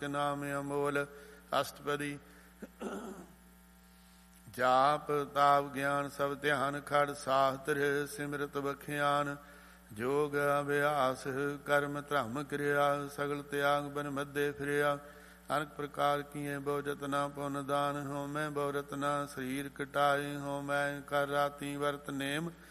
ਨਾਮ ਅਮੋਲ। ਅਸ਼ਟਪਦੀ। ਜਾਪ ਤਾਪ ਗਿਆਨ ਸਭ ਧਿਆਨ, ਖੜ ਸਾਸਤਰ ਸਿਮਰਤ ਬਖਿਆਨ। ਜੋਗ ਅਭਿਆਸ ਕਰਮ ਧਰਮ ਕਿਰਿਆ, ਸਗਲ ਤਿਆਗ ਬਨ ਮੱਧੇ ਫਿਰਿਆ। ਅਨੇਕ ਪ੍ਰਕਾਰ ਕੀਏ ਬਹੁ ਜਤਨਾ ਪੁੰਨ ਦਾਨ, ਹੋਮੈ ਬਹੁ ਰਤਨਾ ਸਰੀਰ ਕਟਾਏ। ਹੋਮੈ ਕਰ ਰਾਤੀ ਵਰਤ ਨੇਮ,